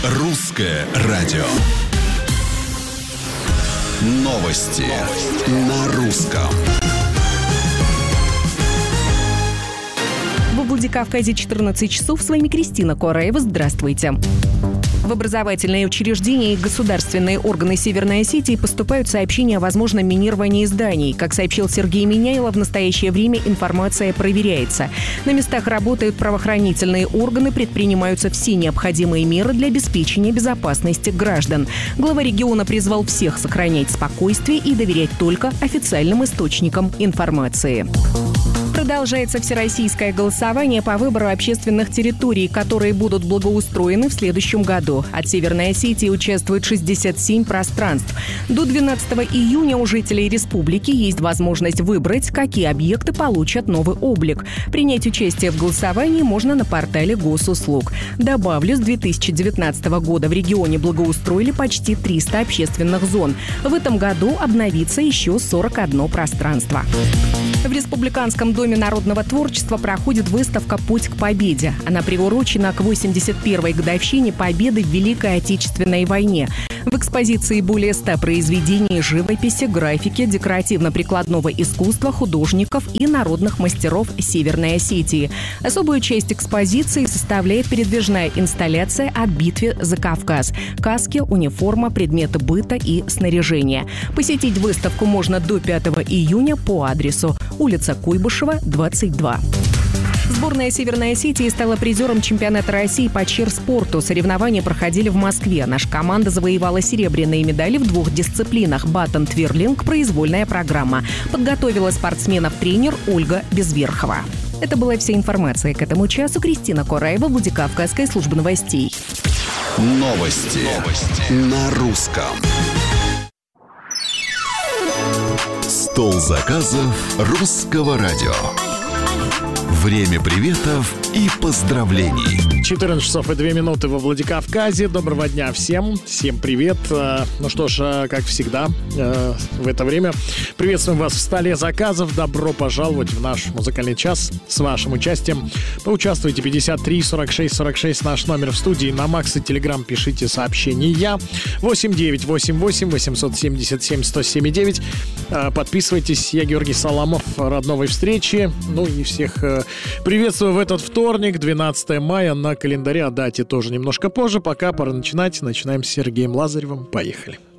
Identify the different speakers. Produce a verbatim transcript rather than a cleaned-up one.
Speaker 1: Русское радио. Новости на русском.
Speaker 2: В Владикавказе четырнадцать часов. С вами Кристина Кораева. Здравствуйте. В образовательные учреждения и государственные органы Северной Осетии поступают сообщения о возможном минировании зданий. Как сообщил Сергей Миняйло, в настоящее время информация проверяется. На местах работают правоохранительные органы, предпринимаются все необходимые меры для обеспечения безопасности граждан. Глава региона призвал всех сохранять спокойствие и доверять только официальным источникам информации. Продолжается всероссийское голосование по выбору общественных территорий, которые будут благоустроены в следующем году. От Северной Осетии участвует шестьдесят семь пространств. До двенадцатого июня у жителей республики есть возможность выбрать, какие объекты получат новый облик. Принять участие в голосовании можно на портале госуслуг. Добавлю, с две тысячи девятнадцатого года в регионе благоустроили почти триста общественных зон. В этом году обновится еще сорок одно пространство. В Республиканском доме народного творчества проходит выставка «Путь к победе». Она приурочена к восемьдесят первой годовщине победы в Великой Отечественной войне. В экспозиции более ста произведений живописи, графики, декоративно-прикладного искусства, художников и народных мастеров Северной Осетии. Особую часть экспозиции составляет передвижная инсталляция о битве за Кавказ. Каски, униформа, предметы быта и снаряжения. Посетить выставку можно до пятого июня по адресу улица Куйбышева, двадцать два. Сборная Северной Осетии стала призером чемпионата России по чир-спорту. Соревнования проходили в Москве. Наша команда завоевала серебряные медали в двух дисциплинах. Баттон-твирлинг, произвольная программа. Подготовила спортсменов тренер Ольга Безверхова. Это была вся информация к этому часу. Кристина Кораева, Владикавказская служба новостей.
Speaker 1: Новости, Новости. на русском. Стол заказов русского радио. Время приветов и поздравлений.
Speaker 3: четырнадцать часов и две минуты во Владикавказе. Доброго дня всем. Всем привет. Ну что ж, как всегда, в это время приветствуем вас в столе заказов. Добро пожаловать в наш музыкальный час с вашим участием. Поучаствуйте. пятьдесят три сорок шесть сорок шесть наш номер в студии. На Макс и Телеграм пишите сообщения. восемь девять восемь восемь восемьсот семьдесят семь сто семь девять. Подписывайтесь. Я Георгий Саламов. Рад новой встречи. Ну и всех приветствую в этот вторник, двенадцатого мая, на календаре. О дате тоже немножко позже. Пока пора начинать. Начинаем с Сергеем Лазаревым. Поехали.